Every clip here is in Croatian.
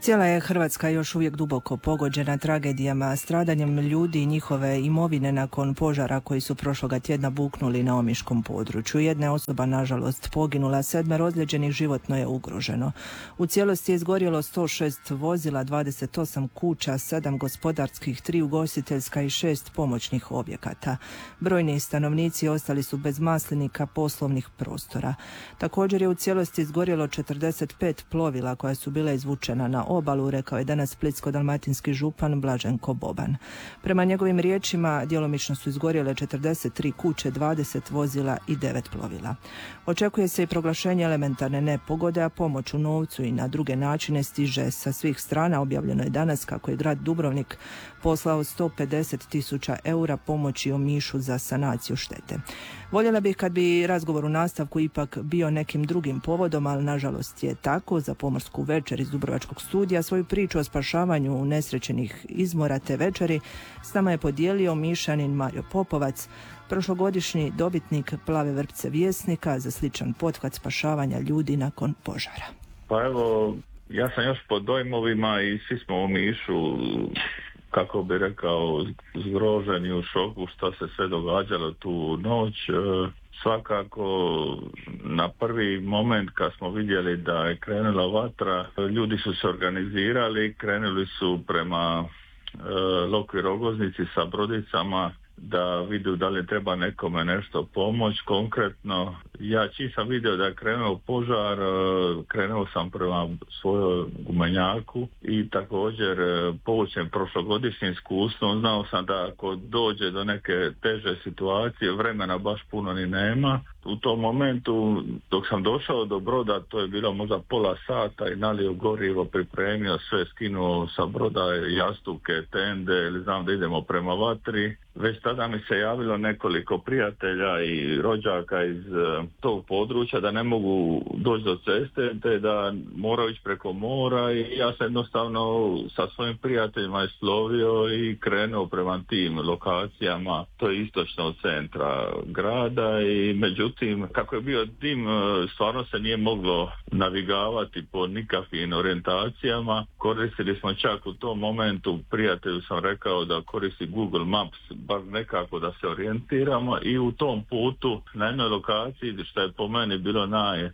Cijela je Hrvatska još uvijek duboko pogođena tragedijama, stradanjem ljudi i njihove imovine nakon požara koji su prošloga tjedna buknuli na omiškom području. Jedna je osoba nažalost poginula, 7 ozlijeđenih životno je ugroženo. U cijelosti je izgorjelo 106 vozila, 28 kuća, 7 gospodarskih, 3 ugostiteljska i 6 pomoćnih objekata. Brojni stanovnici ostali su bez maslinika, poslovnih prostora. Također je u cijelosti izgorjelo 45 plovila koja su bila izvučena na obalu, rekao je danas splitsko-dalmatinski župan Blaženko Boban. Prema njegovim riječima, djelomično su izgorjele 43 kuće, 20 vozila i 9 plovila. Očekuje se i proglašenje elementarne nepogode, a pomoć u novcu i na druge načine stiže sa svih strana. Objavljeno je danas kako je grad Dubrovnik poslao 150.000 eura pomoći Omišu za sanaciju štete. Voljela bih kad bi razgovor u nastavku ipak bio nekim drugim povodom, ali nažalost je tako. Za Pomorsku večer iz Dubrovačkog studija svoju priču o spašavanju unesrećenih izmora te večeri s nama je podijelio Omišanin Mario Popovac, prošlogodišnji dobitnik Plave vrpce Vjesnika za sličan pothvat spašavanja ljudi nakon požara. Pa evo, ja sam još pod dojmovima i svi smo u Omišu, kako bi rekao, zgroženi u šoku što se sve događalo tu noć. Svakako na prvi moment kad smo vidjeli da je krenula vatra, ljudi su se organizirali, krenuli su prema Lokvi Rogoznici sa brodicama da vidu da li treba nekome nešto pomoć. Konkretno, ja čim sam vidio da je krenuo požar, krenuo sam prema svojoj gumenjaku i također poučen prošlogodišnjim iskustvom, znao sam da ako dođe do neke teže situacije, vremena baš puno ni nema. U tom momentu, dok sam došao do broda, to je bilo možda pola sata, i nalio gorivo, pripremio sve, skinuo sa broda jastuke, tende, ili znam da idemo prema vatri. Već tada mi se javilo nekoliko prijatelja i rođaka iz tog područja da ne mogu doći do ceste, te da moraju ići preko mora, i ja sam jednostavno sa svojim prijateljima isplovio i krenuo prema tim lokacijama. To je istočno od centra grada, i međutim, kako je bio dim, stvarno se nije moglo navigavati po nikakvim orijentacijama. Koristili smo čak u tom momentu, prijatelju sam rekao da koristi Google Maps, bar nekako da se orijentiramo, i u tom putu na jednoj lokaciji, što je po meni bilo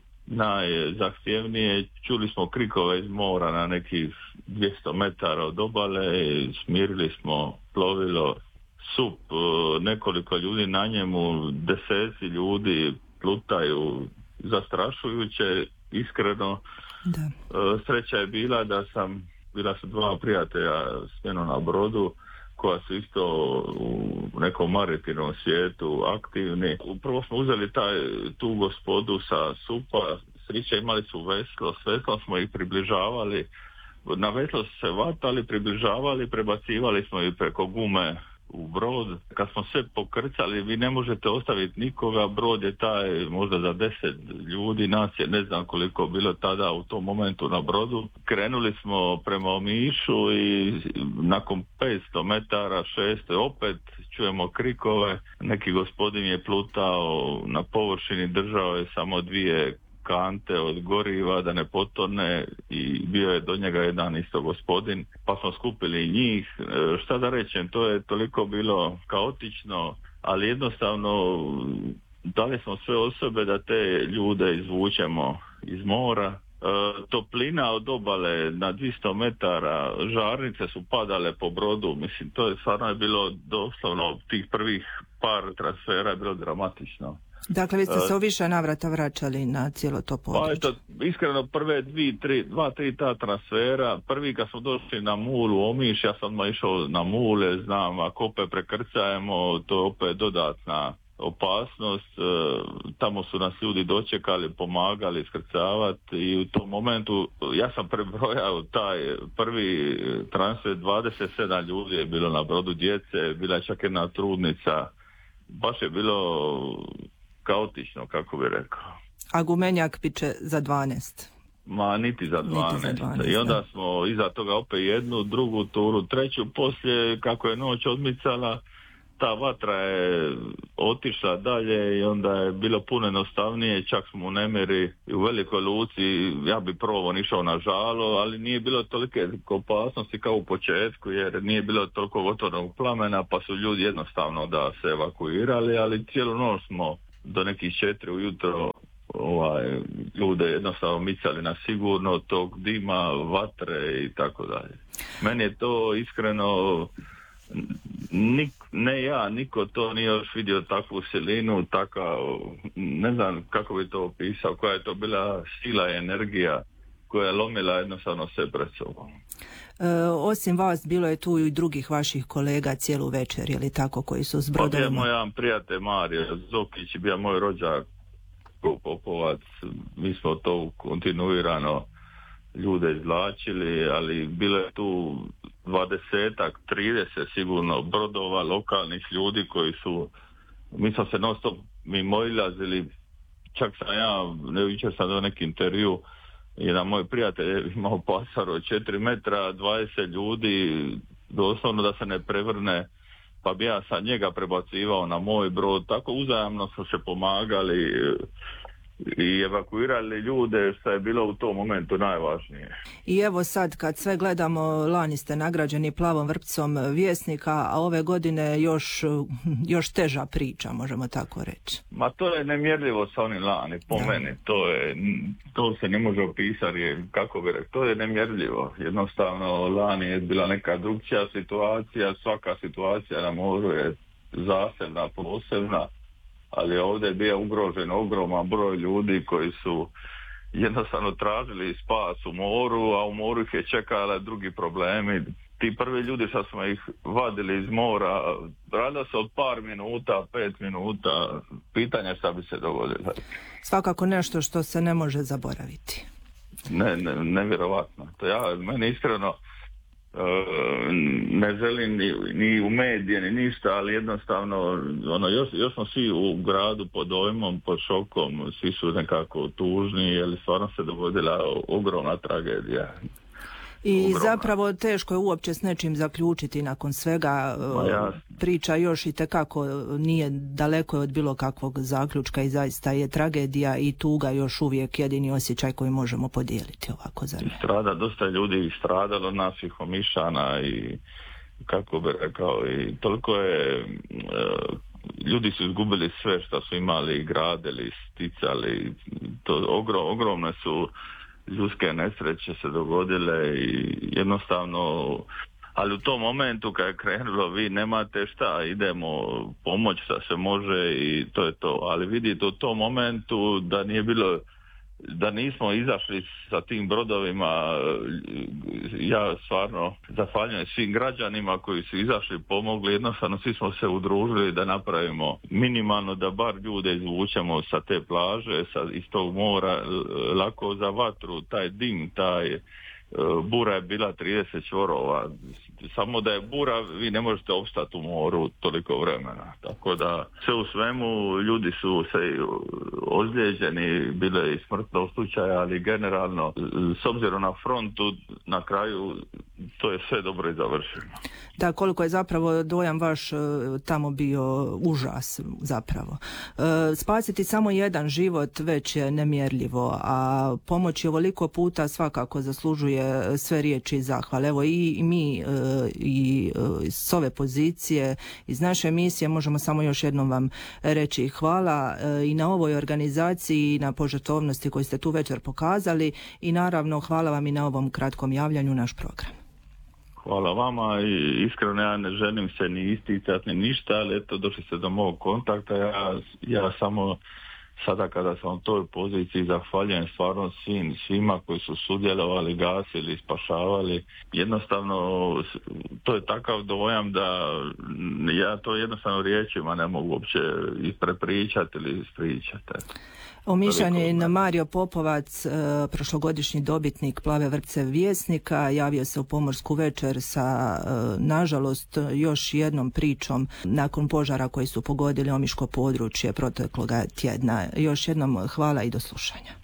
najzahtjevnije, čuli smo krikove iz mora na nekih 200 metara od obale, smirili smo plovilo, sup, nekoliko ljudi na njemu, deseci ljudi plutaju, zastrašujuće, iskreno. Da. Sreća je bila bila su 2 prijatelja s menom na brodu, koja su isto u nekom maritimnom svijetu aktivni. Upravo smo uzeli tu gospodu sa supa, sreća imali su veslo, s veslom smo ih približavali, na veslo su se vatali, približavali, prebacivali smo ih preko gume u brod. Kad smo sve pokrcali, vi ne možete ostaviti nikoga, brod je taj možda za 10 ljudi, nas je ne znam koliko bilo tada u tom momentu na brodu. Krenuli smo prema Omišu i nakon 500 metara, 600, opet čujemo krikove. Neki gospodin je plutao na površini, držao je samo 2 kante od goriva da ne potone, i bio je do njega jedan isto gospodin, pa smo skupili njih. Šta da rečem, to je toliko bilo kaotično, ali jednostavno dali smo sve osobe da te ljude izvučemo iz mora. Toplina od obale na 200 metara, žarnice su padale po brodu, mislim, to je stvarno bilo doslovno, tih prvih par transfera je bilo dramatično. Dakle, vi ste se u više navrata vraćali na cijelo to područje. Pa eto, iskreno prve 2-3 ta transfera. Prvi kad smo došli na Mulu, Omiš, ja sam išao na Mule, znam, ako opet prekrcajemo, to je opet dodatna opasnost. Tamo su nas ljudi dočekali, pomagali iskrcavati, i u tom momentu ja sam prebrojao taj prvi transfer, 27 ljudi je bilo na brodu, djece, bila je čak jedna trudnica. Baš je bilo kaotično, kako bi rekao. A gumenjak piče za 12? Ma niti za 12. I onda smo iza toga opet jednu, drugu turu, treću. Poslije, kako je noć odmicala, ta vatra je otišla dalje i onda je bilo puno jednostavnije, čak smo u nemiri i u Velikoj Luci, ja bi prvo išao na Žalo, ali nije bilo tolike opasnosti kao u početku, jer nije bilo toliko otvorenog plamena, pa su ljudi jednostavno da se evakuirali, ali cijelu noć smo do nekih 4 ujutro ljude jednostavno micali na sigurno tog dima, vatre i tako dalje. Meni je to iskreno, niko to nije još vidio takvu silinu, ne znam kako bi to opisao, koja je to bila sila i energija koja je lomila jednostavno sve pred sobom. Osim vas, bilo je tu i drugih vaših kolega cijelu večer, je li tako, koji su s brodovima? Pa bio moj jedan prijatelj Mario Zokić, bio moj rođak Popovac, mi smo to kontinuirano ljude izvlačili, ali bilo je tu 20-30 sigurno brodova, lokalnih ljudi koji su, mi smo se non stop mimoilazili, čak sam jučer sam do neki intervju, jedan moj prijatelj je imao pasar od 4 metra, 20 ljudi, doslovno da se ne prevrne, pa bi ja sa njega prebacivao na moj brod, tako uzajamno smo se pomagali i evakuirali ljude, što je bilo u tom momentu najvažnije. I evo sad kad sve gledamo, lani ste nagrađeni Plavom vrpcom Vjesnika, a ove godine još teža priča, možemo tako reći. Ma to je nemjerljivo sa onim lani, po meni, to se ne može opisati, kako bi rekao, to je nemjerljivo. Jednostavno lani je bila neka drugčija situacija, svaka situacija na moru je zasebna, posebna, ali ovdje je bio ugrožen ogroman broj ljudi koji su jednostavno tražili spas u moru, a u moru ih je čekala drugi problemi. Ti prvi ljudi što smo ih vadili iz mora, radilo se od par minuta, 5 minuta, pitanja šta bi se dogodilo. Svakako nešto što se ne može zaboraviti. Nevjerovatno. Meni iskreno ne želim ni u medije ni ništa, ali jednostavno još smo svi u gradu pod dojmom, pod šokom, svi su nekako tužni, jer stvarno se dogodila ogromna tragedija. I zapravo teško je uopće s nečim zaključiti nakon svega. Priča još i tekako nije daleko od bilo kakvog zaključka i zaista je tragedija i tuga još uvijek jedini osjećaj koji možemo podijeliti ovako za ne. Dosta ljudi stradalo, naših Omišana i kako bi rekao, i toliko je ljudi su izgubili sve što su imali, gradili, sticali, to ogromne su ljudske nesreće se dogodile i jednostavno, ali u tom momentu kad je krenulo, vi nemate šta, idemo pomoć šta se može i to je to, ali vidite u tom momentu da nije bilo, da nismo izašli sa tim brodovima. Ja stvarno zahvaljujem svim građanima koji su izašli, pomogli, jednostavno svi smo se udružili da napravimo minimalno da bar ljude izvučemo sa te plaže, iz tog mora, lako za vatru, taj dim, bura je bila 30 čvorova. Samo da je bura, vi ne možete opstati u moru toliko vremena. Tako da sve u svemu ljudi su se ozlijeđeni, bilo je i smrtnog slučaja, ali generalno s obzirom na frontu na kraju to je sve dobro i završeno. Da, koliko je zapravo dojam vaš tamo bio užas zapravo. Spasiti samo jedan život već je nemjerljivo, a pomoći ovoliko puta svakako zaslužuje sve riječi zahvale. Evo i mi i s ove pozicije, iz naše misije možemo samo još jednom vam reći hvala i na ovoj organizaciji i na požrtvovnosti koju ste tu večer pokazali i naravno hvala vam i na ovom kratkom javljanju u naš program. Hvala vama i iskreno ja ne želim se ni isticati ni ništa, ali eto došli ste do mog kontakta, ja samo sada kada sam u toj poziciji zahvaljujem stvarno svima koji su sudjelovali, gasili, spašavali. Jednostavno to je takav dojam da ja to jednostavno riječima ne mogu uopće prepričati ili ispričati. Omišanin Mario Popovac, prošlogodišnji dobitnik Plave vrpce Vjesnika, javio se u Pomorsku večer sa, nažalost, još jednom pričom nakon požara koji su pogodili omiško područje protekloga tjedna. Još jednom hvala i do slušanja.